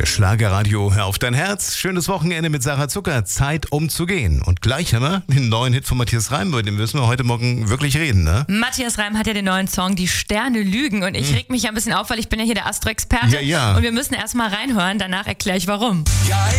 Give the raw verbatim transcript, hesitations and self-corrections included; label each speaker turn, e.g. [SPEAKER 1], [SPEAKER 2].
[SPEAKER 1] Schlagerradio, hör auf dein Herz. Schönes Wochenende mit Sarah Zucker. Zeit um zu gehen. Und gleich haben wir den neuen Hit von Matthias Reim, über den müssen wir heute Morgen wirklich reden, ne?
[SPEAKER 2] Matthias Reim hat ja den neuen Song Die Sterne lügen. Und ich
[SPEAKER 1] hm.
[SPEAKER 2] reg mich ja ein bisschen auf, weil ich bin ja hier der Astro-Experte.
[SPEAKER 1] Ja, ja.
[SPEAKER 2] Und wir müssen erst mal reinhören, danach erkläre ich warum.
[SPEAKER 3] Ja,